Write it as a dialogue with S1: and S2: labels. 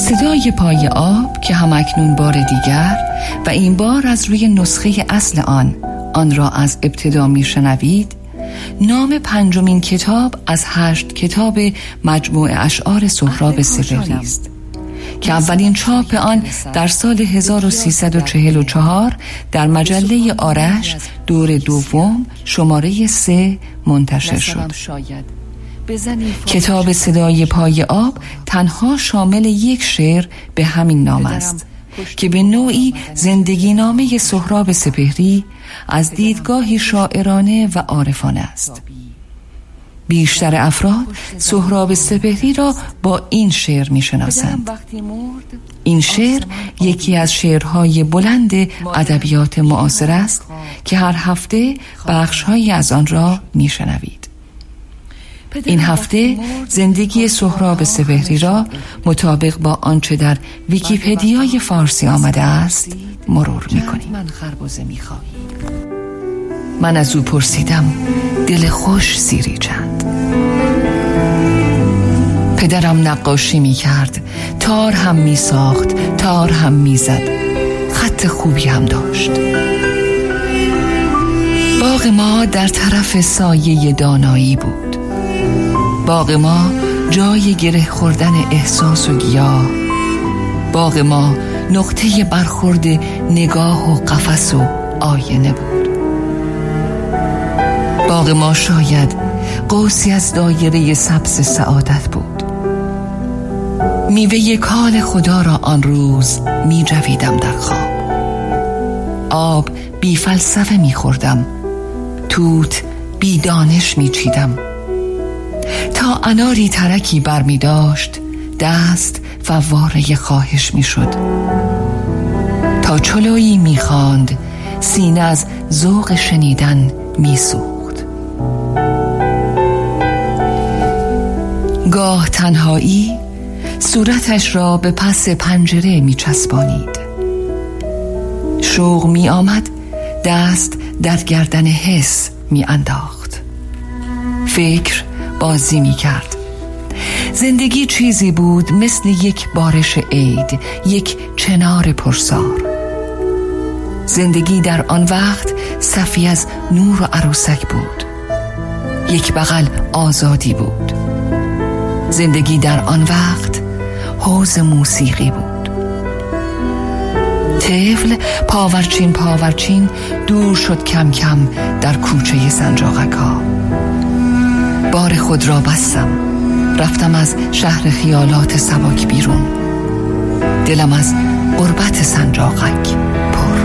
S1: صدای پای آب که همکنون بار دیگر و این بار از روی نسخه اصل آن را از ابتدا میشنوید، نام 5مین کتاب از 8 کتاب مجموع اشعار سهراب سپهری است که اولین چاپ آن در سال 1344 در مجله آرش دور دوم شماره 3 منتشر شد. کتاب صدای پای آب تنها شامل یک شعر به همین نام است که به نوعی زندگی نامه سهراب سپهری از دیدگاهی شاعرانه و عارفانه است. بیشتر افراد سهراب سپهری را با این شعر می‌شناسند. این شعر یکی از شعرهای بلند ادبیات معاصر است که هر هفته بخش‌هایی از آن را می‌شنوید. این هفته زندگی سهراب سپهری را مطابق با آنچه در ویکی‌پدیای فارسی آمده است مرور می‌کنیم. من از او پرسیدم دل خوش سیری چند. پدرم نقاشی می‌کرد، تار هم می‌ساخت، تار هم می‌زد، خط خوبی هم داشت. باغ ما در طرف سایه دانایی بود. باغ ما جای گره خوردن احساس و گیاه. باغ ما نقطه برخورد نگاه و قفس و آینه بود. باغ ما شاید قوسی از دایره سبز سعادت بود. میوه کال خدا را آن روز می جویدم در خواب. آب بی فلسفه می خوردم، توت بی دانش می چیدم. تا اناری ترکی بر می داشت دست فواره خواهش می شد. تا چلویی می خواند سینه از ذوق شنیدن می سوخت. گاه تنهایی صورتش را به پس پنجره می چسبانید. شوق می آمد دست در گردن حس می انداخت. فکر بازی می کرد. زندگی چیزی بود مثل یک بارش عید، یک چنار پرسار. زندگی در آن وقت صفی از نور و عروسک بود. یک بغل آزادی بود. زندگی در آن وقت حوض موسیقی بود. طفل پاورچین دور شد کم کم در کوچه سنجاقک ها. بار خود را بستم، رفتم از شهر خیالات سبک بیرون. دلم از غربت سنجاقک